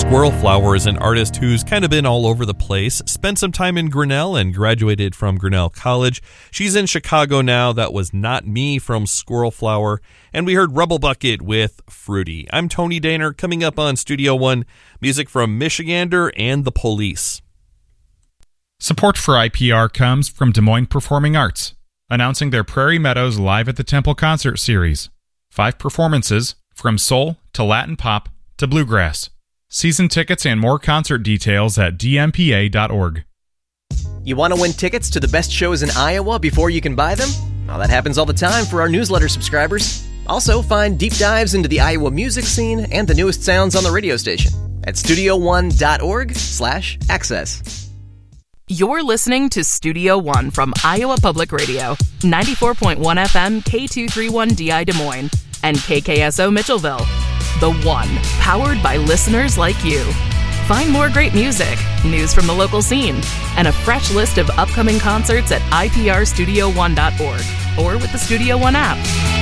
Squirrel Flower is an artist who's kind of been all over the place, spent some time in Grinnell and graduated from Grinnell College. She's in Chicago now. That was Not Me from Squirrel Flower. And we heard Rubble Bucket with Fruity. I'm Tony Daner. Coming up on Studio One, music from Michigander and The Police. Support for IPR comes from Des Moines Performing Arts, announcing their Prairie Meadows Live at the Temple concert series. 5 performances, from soul to Latin pop to bluegrass. Season tickets and more concert details at dmpa.org. You want to win tickets to the best shows in Iowa before you can buy them? Well, that happens all the time for our newsletter subscribers. Also, find deep dives into the Iowa music scene and the newest sounds on the radio station at studio1.org/access. You're listening to Studio One from Iowa Public Radio, 94.1 FM K231DI Des Moines, and KKSO Mitchellville. The One, powered by listeners like you. Find more great music, news from the local scene, and a fresh list of upcoming concerts at iprstudio1.org or with the Studio One app.